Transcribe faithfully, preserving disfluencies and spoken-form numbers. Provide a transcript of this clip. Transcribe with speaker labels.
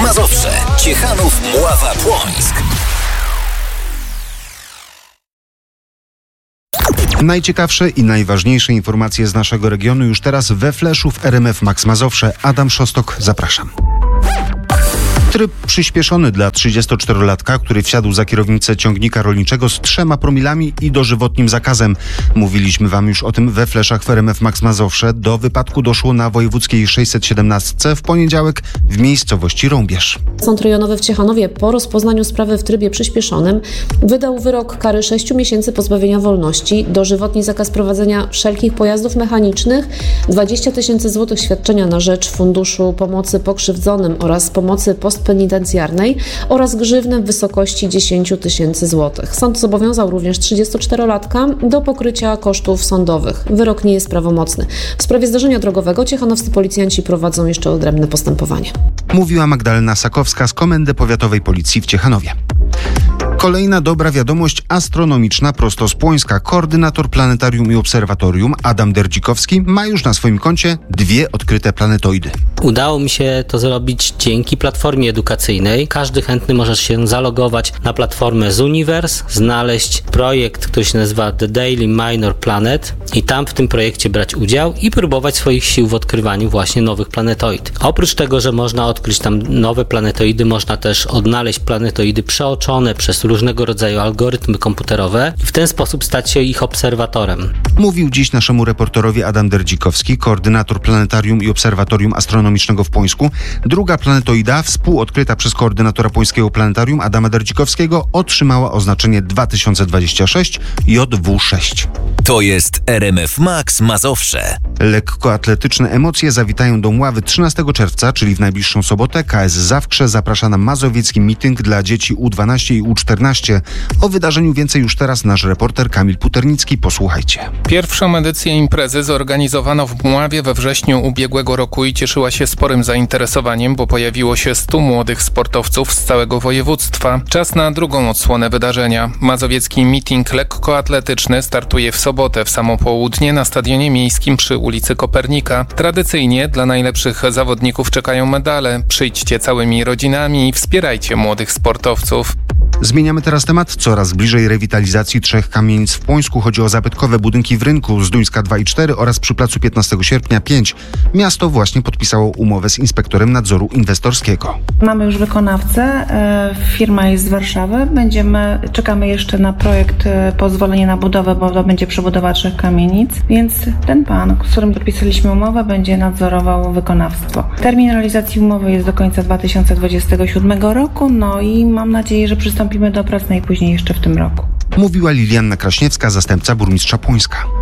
Speaker 1: Mazowsze, Ciechanów, Mława, Płońsk.
Speaker 2: Najciekawsze i najważniejsze informacje z naszego regionu już teraz we fleszu w R M F Max Mazowsze. Adam Szostok, zapraszam. Tryb przyspieszony dla trzydziestoczterolatka, który wsiadł za kierownicę ciągnika rolniczego z trzema promilami i dożywotnim zakazem. Mówiliśmy wam już o tym we fleszach w R M F Max Mazowsze. Do wypadku doszło na wojewódzkiej sześćset siedemnaście w poniedziałek w miejscowości Rąbierz.
Speaker 3: Sąd rejonowy w Ciechanowie po rozpoznaniu sprawy w trybie przyspieszonym wydał wyrok kary sześciu miesięcy pozbawienia wolności, dożywotni zakaz prowadzenia wszelkich pojazdów mechanicznych, dwadzieścia tysięcy złotych świadczenia na rzecz Funduszu Pomocy Pokrzywdzonym oraz pomocy postpenitencjarnej oraz grzywnę w wysokości dziesięć tysięcy złotych. Sąd zobowiązał również trzydziestoczterolatka do pokrycia kosztów sądowych. Wyrok nie jest prawomocny. W sprawie zdarzenia drogowego ciechanowscy policjanci prowadzą jeszcze odrębne postępowanie.
Speaker 2: Mówiła Magdalena Sakowska z Komendy Powiatowej Policji w Ciechanowie. Kolejna dobra wiadomość astronomiczna prosto z Płońska. Koordynator planetarium i obserwatorium Adam Derdzikowski ma już na swoim koncie dwie odkryte planetoidy.
Speaker 4: Udało mi się to zrobić dzięki platformie edukacyjnej. Każdy chętny może się zalogować na platformę Zooniverse, znaleźć projekt, który się nazywa The Daily Minor Planet i tam w tym projekcie brać udział i próbować swoich sił w odkrywaniu właśnie nowych planetoid. Oprócz tego, że można odkryć tam nowe planetoidy, można też odnaleźć planetoidy przeoczone przez różnego rodzaju algorytmy komputerowe i w ten sposób stać się ich obserwatorem.
Speaker 2: Mówił dziś naszemu reporterowi Adam Derdzikowski, koordynator planetarium i obserwatorium astronomicznego w Płońsku. Druga planetoida, współodkryta przez koordynatora płońskiego planetarium Adama Derdzikowskiego, otrzymała oznaczenie dwa tysiące dwadzieścia sześć J W sześć.
Speaker 1: To jest R M F Max Mazowsze.
Speaker 2: Lekkoatletyczne emocje zawitają do Mławy trzynastego czerwca, czyli w najbliższą sobotę. K S Zawkrze zaprasza na mazowiecki meeting dla dzieci U dwanaście i U czternaście. O wydarzeniu więcej już teraz nasz reporter Kamil Puternicki. Posłuchajcie.
Speaker 5: Pierwszą edycję imprezy zorganizowano w Mławie we wrześniu ubiegłego roku i cieszyła się sporym zainteresowaniem, bo pojawiło się stu młodych sportowców z całego województwa. Czas na drugą odsłonę wydarzenia. Mazowiecki meeting lekkoatletyczny startuje w sobotę w samo południe na stadionie miejskim przy ulicy Kopernika. Tradycyjnie dla najlepszych zawodników czekają medale. Przyjdźcie całymi rodzinami i wspierajcie młodych sportowców.
Speaker 2: Zmieniamy teraz temat. Coraz bliżej rewitalizacji trzech kamienic w Płońsku. Chodzi o zabytkowe budynki w rynku Zduńska dwa i cztery oraz przy placu piętnastego sierpnia pięć. Miasto właśnie podpisało umowę z inspektorem nadzoru inwestorskiego.
Speaker 6: Mamy już wykonawcę. Firma jest z Warszawy. Będziemy, czekamy jeszcze na projekt pozwolenia na budowę, bo to będzie przebudowa trzech kamienic. Więc ten pan, z którym podpisaliśmy umowę, będzie nadzorował wykonawstwo. Termin realizacji umowy jest do końca dwa tysiące dwudziestego siódmego roku. No i mam nadzieję, że przystąpimy do prac najpóźniej jeszcze w tym roku.
Speaker 2: Mówiła Lilianna Kraśniewska, zastępca burmistrza Płońska.